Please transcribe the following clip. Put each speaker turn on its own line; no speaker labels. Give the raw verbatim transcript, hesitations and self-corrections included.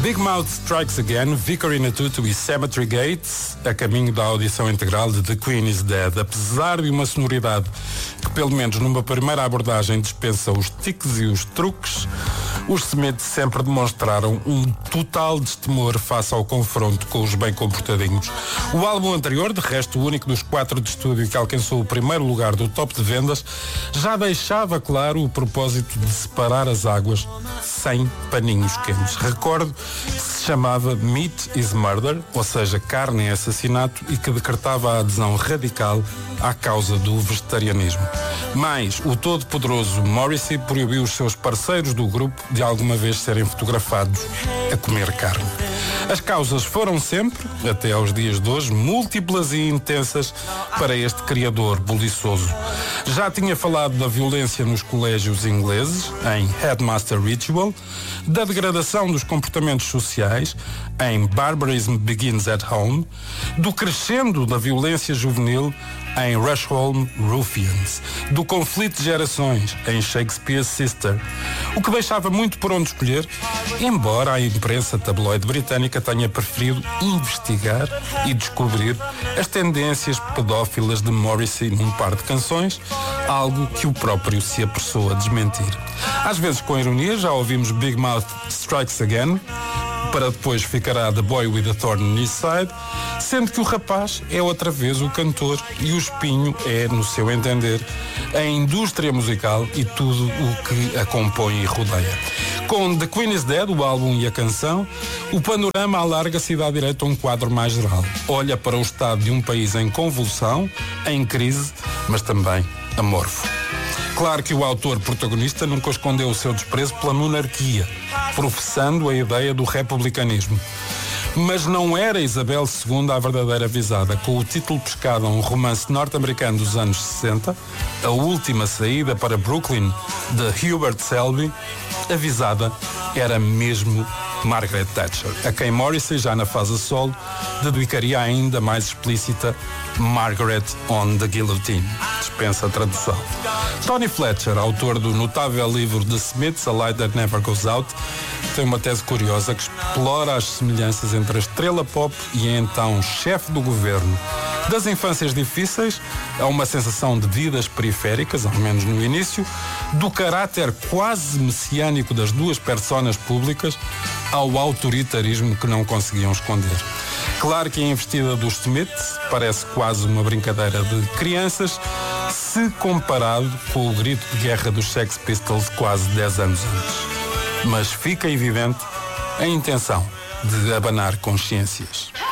Big Mouth Strikes Again, Victory in a Tutu e Cemetery Gates, a caminho da audição integral de The Queen is Dead. Apesar de uma sonoridade que, pelo menos numa primeira abordagem, dispensa os tiques e os truques, os Smiths sempre demonstraram um total destemor face ao confronto com os bem comportadinhos. O álbum anterior, de resto o único dos quatro de estúdio que alcançou o primeiro lugar do top de vendas, já deixava claro o propósito de separar as águas sem paninhos quentes. Recordo que se chamava Meat is Murder, ou seja, carne é assassinato, e que decretava a adesão radical à causa do vegetarianismo. Mas o todo-poderoso Morrissey proibiu os seus parceiros do grupo de alguma vez serem fotografados a comer carne. As causas foram sempre, até aos dias de hoje, múltiplas e intensas para este criador buliçoso. Já tinha falado da violência nos colégios ingleses, em Headmaster Ritual, da degradação dos comportamentos sociais, em Barbarism Begins at Home, do crescendo da violência juvenil, em Rushholme Ruffians, do conflito de gerações, em Shakespeare's Sister, o que deixava muito por onde escolher, embora a imprensa tabloide britânica tenha preferido investigar e descobrir as tendências pedófilas de Morrissey num par de canções, algo que o próprio se apressou a desmentir. Às vezes com ironia, já ouvimos Big Mouth Strikes Again, para depois ficará The Boy with a Thorn in His Side, sendo que o rapaz é outra vez o cantor e o espinho é, no seu entender, a indústria musical e tudo o que a compõe e rodeia. Com The Queen is Dead, o álbum e a canção, o panorama alarga-se e dá direito a um quadro mais geral. Olha para o estado de um país em convulsão, em crise, mas também amorfo. Claro que o autor protagonista nunca escondeu o seu desprezo pela monarquia, professando a ideia do republicanismo. Mas não era Isabel segunda a verdadeira avisada. Com o título pescado a um romance norte-americano dos anos sessenta, A Última Saída para Brooklyn, de Hubert Selby, avisada era mesmo Margaret Thatcher, a quem Morrissey, já na fase solo, dedicaria a ainda mais explícita Margaret on the Guillotine. Dispensa a tradução. Tony Fletcher, autor do notável livro The Smiths, A Light That Never Goes Out, tem uma tese curiosa que explora as semelhanças entre a estrela pop e a então chefe do governo. Das infâncias difíceis a uma sensação de vidas periféricas, ao menos no início, do caráter quase messiânico das duas personas públicas ao autoritarismo que não conseguiam esconder. Claro que a investida dos Smiths parece quase uma brincadeira de crianças, se comparado com o grito de guerra dos Sex Pistols quase dez anos antes. Mas fica evidente a intenção de abanar consciências.